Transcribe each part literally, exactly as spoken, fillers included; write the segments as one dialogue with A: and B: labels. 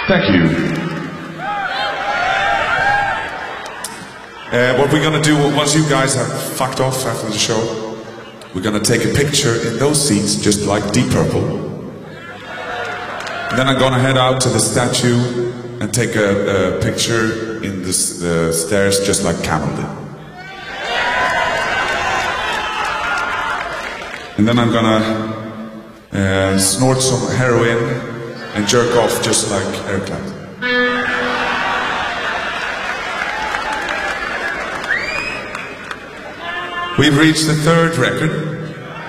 A: Thank you. Uh, what we're gonna do, once you guys have fucked off after the show, we're gonna take a picture in those seats, just like Deep Purple. And then I'm gonna head out to the statue and take a, a picture in this, the stairs, just like Camel did. And then I'm gonna uh, snort some heroin and jerk off just like Eric Clapton. We've reached the third record,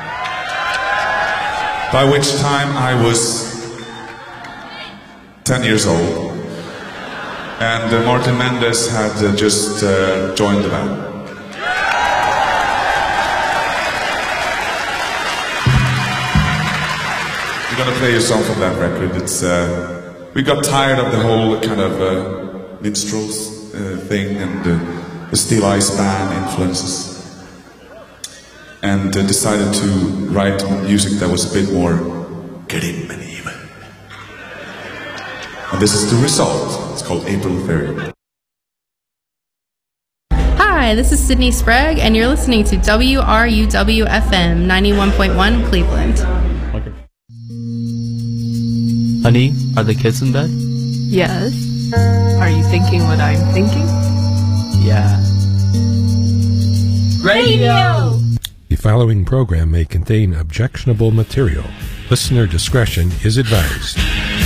A: by which time I was ten years old, and uh, Martin Mendes had uh, just uh, joined the band. We're gonna play a song from that record. It's uh, we got tired of the whole kind of uh, minstrels uh, thing and uh, the Steel Ice Band influences, and uh, decided to write music that was a bit more grim and evil. And this is the result. It's called April third.
B: Hi, this is Sydney Sprague, and you're listening to W R U W F M ninety-one point one Cleveland.
C: Okay. Honey, are the kids in bed?
D: Yes. Are you thinking what I'm thinking?
C: Yeah.
D: Radio!
E: The following program may contain objectionable material. Listener discretion is advised.